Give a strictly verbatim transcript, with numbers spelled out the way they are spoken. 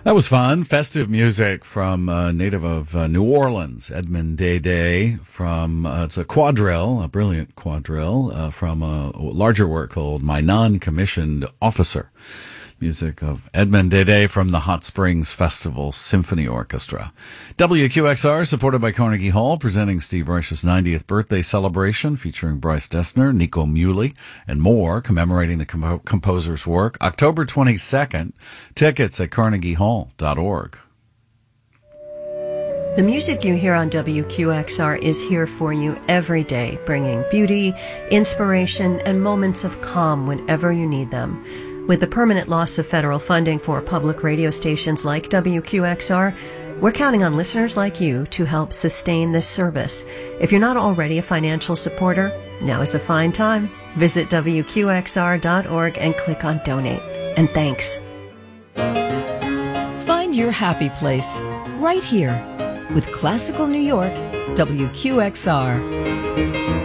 That was fun. Festive music from a native of uh, New Orleans, Edmond Dede, from, uh, it's a quadrille, a brilliant quadrille, uh, from a larger work called My Non-Commissioned Officer. Music of Edmond Dede from the Hot Springs Festival Symphony Orchestra. W Q X R, supported by Carnegie Hall, presenting Steve Reich's ninetieth birthday celebration, featuring Bryce Dessner, Nico Muhly, and more, commemorating the comp- composer's work. October twenty-second. Tickets at carnegie hall dot org. The music you hear on W Q X R is here for you every day, bringing beauty, inspiration, and moments of calm whenever you need them. With the permanent loss of federal funding for public radio stations like W Q X R, we're counting on listeners like you to help sustain this service. If you're not already a financial supporter, now is a fine time. Visit W Q X R dot org and click on Donate. And thanks. Find your happy place right here with Classical New York, W Q X R.